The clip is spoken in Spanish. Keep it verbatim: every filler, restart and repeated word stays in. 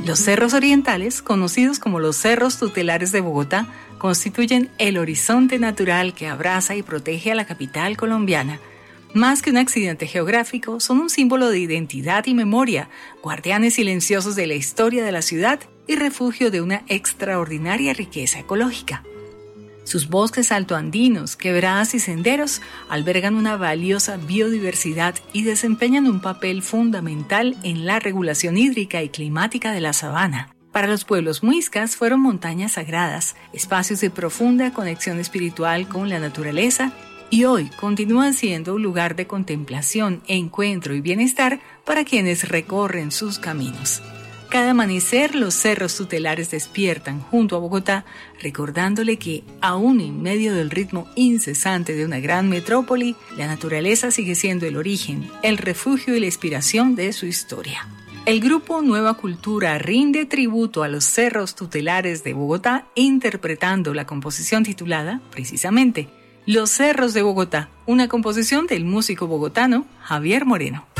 Los cerros orientales, conocidos como los cerros tutelares de Bogotá, constituyen el horizonte natural que abraza y protege a la capital colombiana. Más que un accidente geográfico, son un símbolo de identidad y memoria, guardianes silenciosos de la historia de la ciudad y refugio de una extraordinaria riqueza ecológica. Sus bosques altoandinos, quebradas y senderos albergan una valiosa biodiversidad y desempeñan un papel fundamental en la regulación hídrica y climática de la sabana. Para los pueblos muiscas fueron montañas sagradas, espacios de profunda conexión espiritual con la naturaleza, y hoy continúan siendo un lugar de contemplación, encuentro y bienestar para quienes recorren sus caminos. Cada amanecer los cerros tutelares despiertan junto a Bogotá, recordándole que, aún en medio del ritmo incesante de una gran metrópoli, la naturaleza sigue siendo el origen, el refugio y la inspiración de su historia. El grupo Nueva Cultura rinde tributo a los cerros tutelares de Bogotá, interpretando la composición titulada, precisamente, Los Cerros de Bogotá, una composición del músico bogotano Javier Moreno.